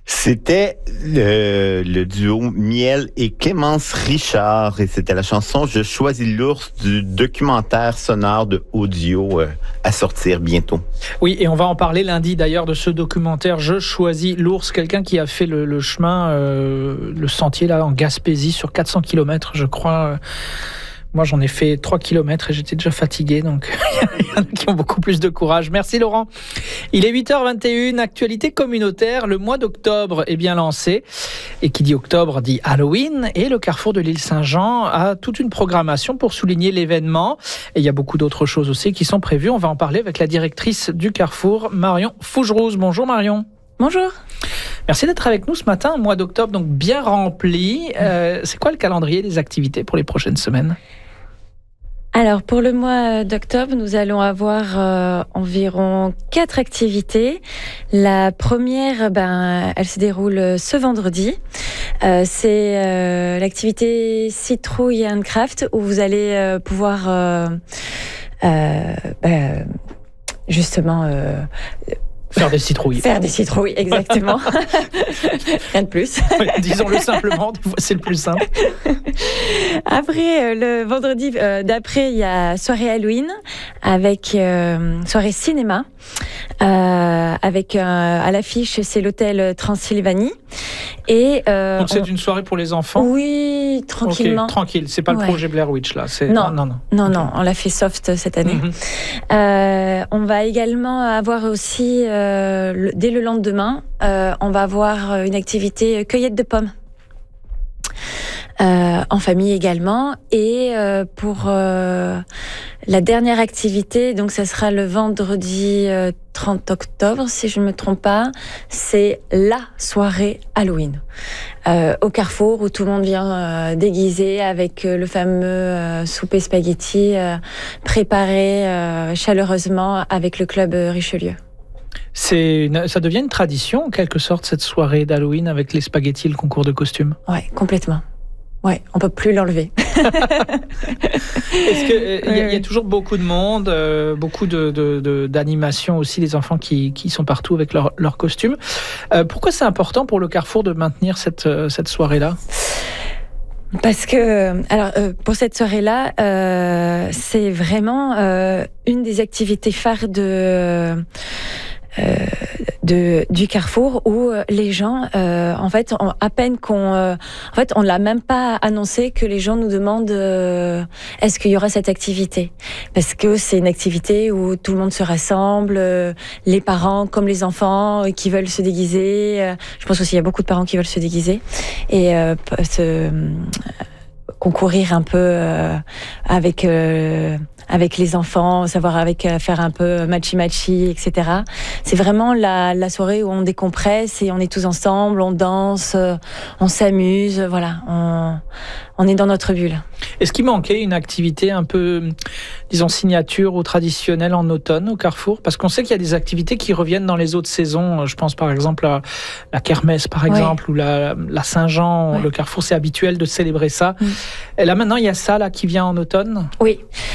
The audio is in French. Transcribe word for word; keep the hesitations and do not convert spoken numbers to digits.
C'était le, le duo Miel et Clémence Richard et c'était la chanson « Je choisis l'ours » du documentaire sonore de audio euh, à sortir bientôt. Oui, et on va en parler lundi d'ailleurs de ce documentaire « Je choisis l'ours », quelqu'un qui a fait le, le chemin, euh, le sentier là en Gaspésie sur quatre cents kilomètres je crois. Moi, j'en ai fait trois kilomètres et j'étais déjà fatigué, donc il y en a qui ont beaucoup plus de courage. Merci Laurent. Il est huit heures vingt et une, actualité communautaire. Le mois d'octobre est bien lancé. Et qui dit octobre dit Halloween. Et le Carrefour de l'Île Saint-Jean a toute une programmation pour souligner l'événement. Et il y a beaucoup d'autres choses aussi qui sont prévues. On va en parler avec la directrice du Carrefour, Marion Fougerouz. Bonjour Marion. Bonjour. Merci d'être avec nous ce matin, un mois d'octobre donc bien rempli. Euh, c'est quoi le calendrier des activités pour les prochaines semaines ? Alors pour le mois d'octobre, nous allons avoir euh, environ quatre activités. La première, ben, elle se déroule ce vendredi. Euh, c'est euh, l'activité Citrouille et Handcraft où vous allez euh, pouvoir euh, euh, ben, justement euh, Faire des citrouilles. Faire des citrouilles, exactement. Rien de plus. Oui, disons-le simplement, c'est le plus simple. Après, le vendredi d'après, il y a soirée Halloween avec euh, soirée cinéma. Euh, avec euh, à l'affiche, c'est l'hôtel Transylvanie. Et euh, donc c'est on... une soirée pour les enfants. Oui, tranquillement. Okay, tranquille, c'est pas ouais. le projet Blair Witch là. C'est... Non, non, non, non, okay. non, on l'a fait soft cette année. Mm-hmm. Euh, on va également avoir aussi euh, le, dès le lendemain, euh, on va avoir une activité cueillette de pommes. Euh, en famille également. Et euh, pour euh, la dernière activité, donc ça sera le vendredi euh, trente octobre, si je ne me trompe pas, c'est la soirée Halloween. Euh, au Carrefour, où tout le monde vient euh, déguisé avec euh, le fameux euh, souper spaghetti euh, préparé euh, chaleureusement avec le club Richelieu. C'est une, ça devient une tradition, en quelque sorte, cette soirée d'Halloween avec les spaghettis et le concours de costumes. Oui, complètement. Ouais, on peut plus l'enlever. Est-ce que il y, y a toujours beaucoup de monde, euh, beaucoup de, de, de d'animation aussi, les enfants qui, qui sont partout avec leurs leur costumes. Euh, pourquoi c'est important pour le Carrefour de maintenir cette cette soirée-là ? Parce que, alors, euh, pour cette soirée-là, euh, c'est vraiment euh, une des activités phares de. Euh, de du Carrefour où les gens euh, en fait on, à peine qu'on euh, en fait on l'a même pas annoncé que les gens nous demandent euh, est-ce qu'il y aura cette activité, parce que c'est une activité où tout le monde se rassemble, euh, les parents comme les enfants euh, qui veulent se déguiser, euh, je pense aussi qu'il y a beaucoup de parents qui veulent se déguiser et euh, se euh, concourir un peu euh, avec euh, avec les enfants, savoir avec euh, faire un peu matchy-matchy, et cetera. C'est vraiment la, la soirée où on décompresse et on est tous ensemble, on danse, euh, on s'amuse, voilà, on, on est dans notre bulle. Est-ce qu'il manquait une activité un peu, disons, signature ou traditionnelle en automne au Carrefour ? Parce qu'on sait qu'il y a des activités qui reviennent dans les autres saisons. Je pense par exemple à la Kermesse, par exemple, oui. ou la, la Saint-Jean. Oui. Le Carrefour, c'est habituel de célébrer ça. Oui. Et là, maintenant, il y a ça là, qui vient en automne ? Oui.